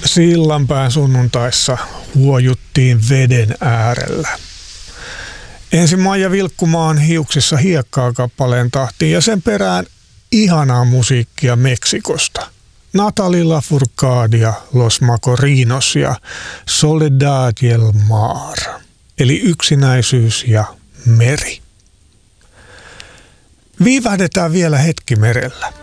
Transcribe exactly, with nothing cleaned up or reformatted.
Sillanpään sunnuntaissa huojuttiin veden äärellä. Ensin Maija Vilkkumaan Hiuksissa hiekkaa -kappaleen tahtiin ja sen perään ihanaa musiikkia Meksikosta. Natalie Lafourcade ja Los Macorinos ja Soledad y el Mar, eli yksinäisyys ja meri. Viivähdetään vielä hetki merellä.